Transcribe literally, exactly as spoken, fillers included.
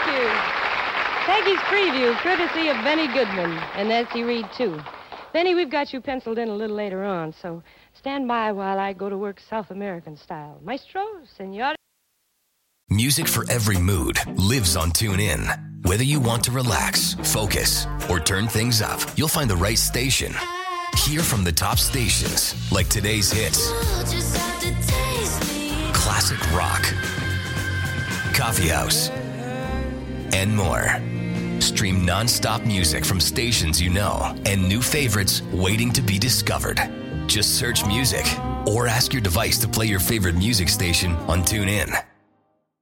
you. Peggy's Preview, courtesy of Benny Goodman and Essie Reed, too. Benny, we've got you penciled in a little later on, so stand by while I go to work South American style. Maestro, senor. Music for every mood lives on TuneIn. Whether you want to relax, focus, or turn things up, you'll find the right station. Hear from the top stations, like today's hits, classic rock, coffee house, and more. Stream non-stop music from stations you know and new favorites waiting to be discovered. Just search music or ask your device to play your favorite music station on TuneIn.